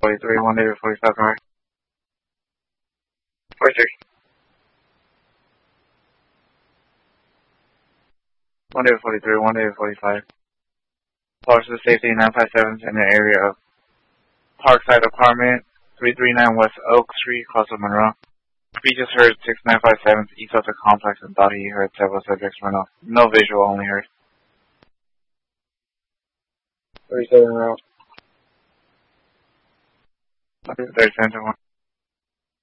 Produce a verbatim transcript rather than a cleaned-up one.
forty-three, one David forty-five, right? forty-three. one David forty-three, one David forty-five. Officer Safety nine five seven in the area of Parkside Apartment, three thirty-nine West Oak Street, close to Monroe. We just heard six nine five seven east of the complex and thought he heard several subjects run off. No visual, only heard. thirty-seven route. thirty-seven to one.